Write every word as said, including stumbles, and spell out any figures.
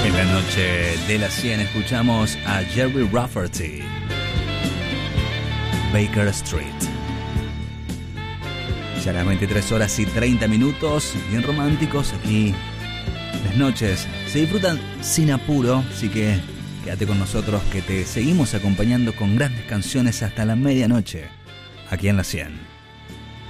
En la noche de las cien escuchamos a Jerry Rafferty, Baker Street. Ya las veintitrés horas y treinta minutos, bien románticos aquí. Las noches se disfrutan sin apuro, así que quédate con nosotros que te seguimos acompañando con grandes canciones hasta la medianoche, aquí en la cien.